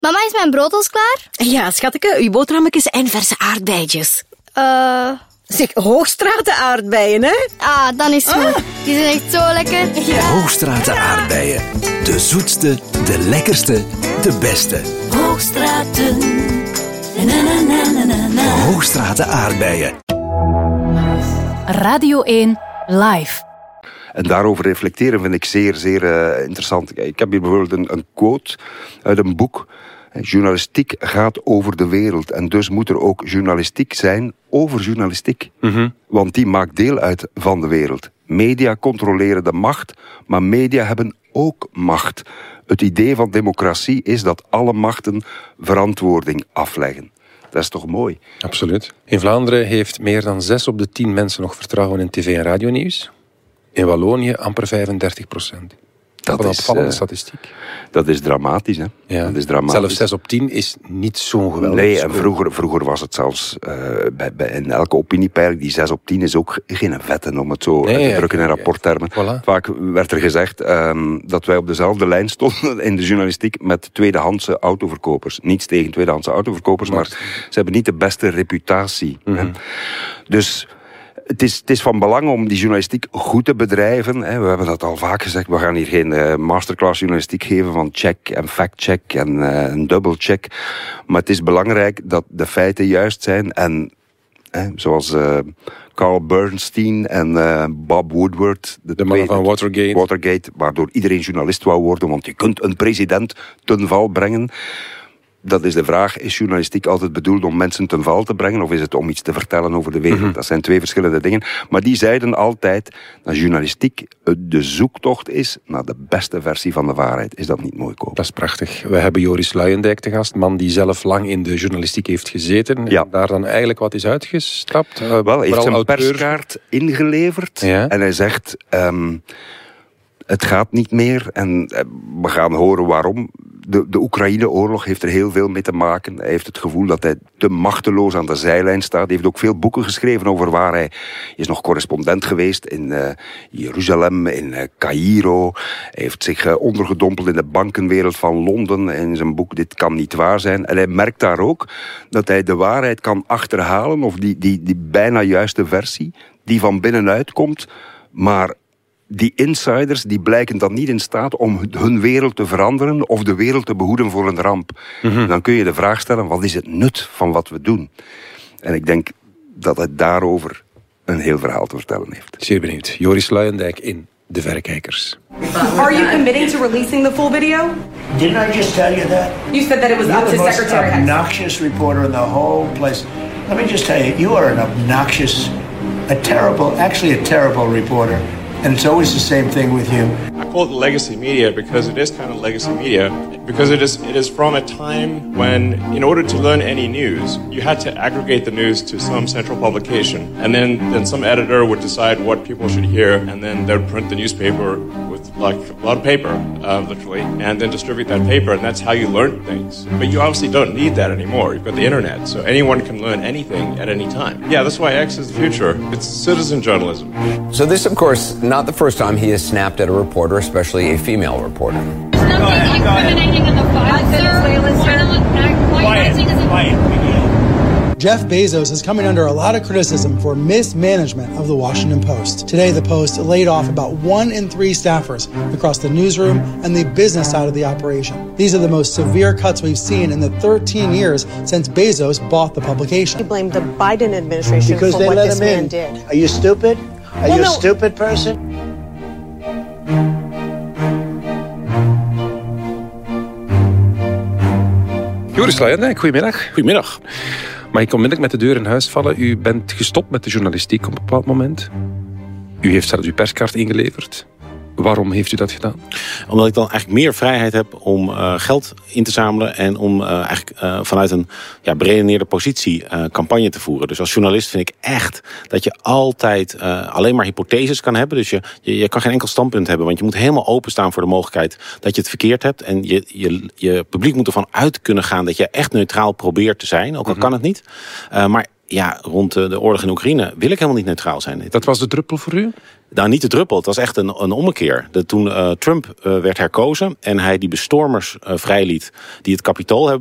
Mama, is mijn brood al klaar? Ja, schatje, uw boterhammetjes en verse aardbeidjes. Zeg, Hoogstraten aardbeien, hè? Dan is het goed. Die zijn echt zo lekker. Ja. Hoogstraten aardbeien. De zoetste, de lekkerste, de beste. Hoogstraten. Na, na, na, na, na, na. Hoogstraten aardbeien. Radio 1 Live. En daarover reflecteren vind ik zeer, zeer interessant. Ik heb hier bijvoorbeeld een quote uit een boek. Journalistiek gaat over de wereld. En dus moet er ook journalistiek zijn over journalistiek. Mm-hmm. Want die maakt deel uit van de wereld. Media controleren de macht, maar media hebben ook macht. Het idee van democratie is dat alle machten verantwoording afleggen. Dat is toch mooi? Absoluut. In Vlaanderen heeft meer dan 6 op de 10 mensen nog vertrouwen in tv- en radionieuws. In Wallonië amper 35%. Dat is een opvallende statistiek. Dat is dramatisch, hè? Ja. Dat is dramatisch. Zelfs 6 op 10 is niet zo'n geweldig. Nee, en vroeger was het zelfs in elke opiniepeiling, die 6 op 10 is ook geen vetten, om het zo te drukken in rapporttermen. Voilà. Vaak werd er gezegd dat wij op dezelfde lijn stonden in de journalistiek met tweedehandse autoverkopers. Niets tegen tweedehandse autoverkopers, maar ze hebben niet de beste reputatie. Mm-hmm. Dus het is van belang om die journalistiek goed te bedrijven. We hebben dat al vaak gezegd. We gaan hier geen masterclass journalistiek geven van check en fact-check en een double-check. Maar het is belangrijk dat de feiten juist zijn. En zoals Carl Bernstein en Bob Woodward. De mannen van Watergate, waardoor iedereen journalist wou worden. Want je kunt een president ten val brengen. Dat is de vraag, is journalistiek altijd bedoeld om mensen ten val te brengen of is het om iets te vertellen over de wereld? Mm-hmm. Dat zijn twee verschillende dingen. Maar die zeiden altijd dat journalistiek de zoektocht is naar de beste versie van de waarheid. Is dat niet mooi, Koop? Dat is prachtig. We hebben Joris Luijendijk te gast, man die zelf lang in de journalistiek heeft gezeten. Ja. En daar dan eigenlijk wat is uitgestapt. Hij heeft zijn perskaart ingeleverd en hij zegt, het gaat niet meer en we gaan horen waarom. De Oekraïne-oorlog heeft er heel veel mee te maken. Hij heeft het gevoel dat hij te machteloos aan de zijlijn staat. Hij heeft ook veel boeken geschreven over waar hij is nog correspondent geweest in Jeruzalem, in Caïro. Hij heeft zich ondergedompeld in de bankenwereld van Londen. In zijn boek Dit kan niet waar zijn. En hij merkt daar ook dat hij de waarheid kan achterhalen, of die bijna juiste versie, die van binnenuit komt, maar die insiders die blijken dan niet in staat om hun wereld te veranderen of de wereld te behoeden voor een ramp. Mm-hmm. Dan kun je de vraag stellen, wat is het nut van wat we doen? En ik denk dat hij daarover een heel verhaal te vertellen heeft. Zeer benieuwd. Joris Luijendijk in De Verrekijkers. Are you committing to releasing the full video? Didn't I just tell you that? You said that it was up to Secretary Hicks. The most obnoxious reporter in the whole place. Let me just tell you, you are an obnoxious, a terrible reporter. And it's always the same thing with you. I call it legacy media because it is kind of legacy media. Because it is from a time when, in order to learn any news, you had to aggregate the news to some central publication. And then some editor would decide what people should hear, and then they would print the newspaper with like a lot of paper, literally, and then distribute that paper, and that's how you learn things. But you obviously don't need that anymore. You've got the internet, so anyone can learn anything at any time. Yeah, that's why X is the future. It's citizen journalism. So this, of course, not the first time he has snapped at a reporter, especially a female reporter. Jeff Bezos is coming under a lot of criticism for mismanagement of the Washington Post. Today, the Post laid off about 1 in 3 staffers across the newsroom and the business side of the operation. These are the most severe cuts we've seen in the 13 years since Bezos bought the publication. He blamed the Biden administration because for what this man did. did. Are you stupid? Are you a stupid person? Joris Luijendijk, goedemiddag. Goedemiddag. Mag ik onmiddellijk met de deur in huis vallen? U bent gestopt met de journalistiek op een bepaald moment. U heeft zelfs uw perskaart ingeleverd. Waarom heeft u dat gedaan? Omdat ik dan eigenlijk meer vrijheid heb om geld in te zamelen en om vanuit een beredeneerde positie campagne te voeren. Dus als journalist vind ik echt dat je altijd alleen maar hypotheses kan hebben. Dus je kan geen enkel standpunt hebben, want je moet helemaal openstaan voor de mogelijkheid dat je het verkeerd hebt. En je publiek moet ervan uit kunnen gaan dat je echt neutraal probeert te zijn, ook al kan het niet. Maar rond de oorlog in Oekraïne wil ik helemaal niet neutraal zijn. Dat was de druppel voor u? Nou, niet de druppel. Het was echt een ommekeer. Toen Trump werd herkozen en hij die bestormers vrijliet die het Capitool hebben